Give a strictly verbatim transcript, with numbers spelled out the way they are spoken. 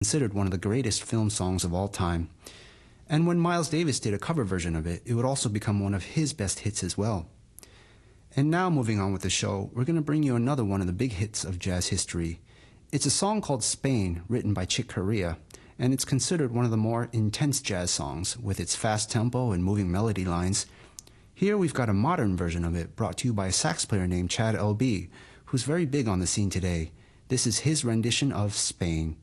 considered one of the greatest film songs of all time. And when Miles Davis did a cover version of it, it would also become one of his best hits as well. And now, moving on with the show, we're going to bring you another one of the big hits of jazz history. It's a song called Spain, written by Chick Corea, and it's considered one of the more intense jazz songs, with its fast tempo and moving melody lines. Here we've got a modern version of it, brought to you by a sax player named Chad L B, who's very big on the scene today. This is his rendition of Spain.